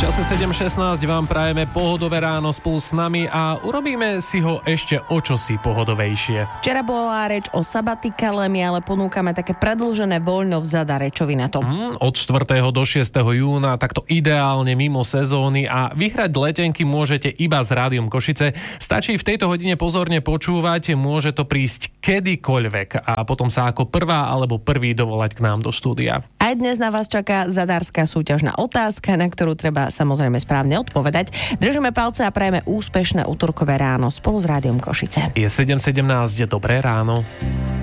čase 7.16 vám prajeme pohodové ráno spolu s nami a urobíme si ho ešte o čosi pohodovejšie. Včera bola reč o sabatikale, my ale ponúkame také predĺžené voľno v Zadarečovi na to. Od 4. do 6. júna, takto ideálne mimo sezóny a vyhrať letenky môžete iba s Rádiom Košice. Stačí v tejto hodine pozorne počúvať, môže to prísť kedykoľvek a potom sa ako prvá alebo prvý dovolať k nám do štúdia. Aj dnes na vás čaká zadárska súťažná otázka, na ktorú treba samozrejme správne odpovedať. Držíme palce a prajeme úspešné utorkové ráno spolu s Rádiom Košice. Je 7.17, dobré ráno.